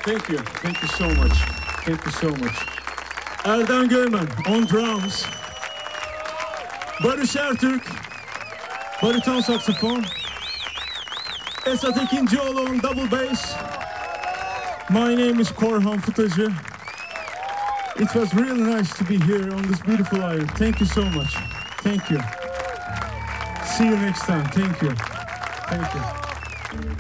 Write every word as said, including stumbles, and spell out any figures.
Thank you. Thank you so much. Thank you so much. Erden Göymen on drums. Barış Ertürk bariton saksafon. Esat Ekincioğlu on double bass. My name is Korhan Fıtacı. It was really nice to be here on this beautiful island. Thank you so much. Thank you. See you next time. Thank you. Thank you.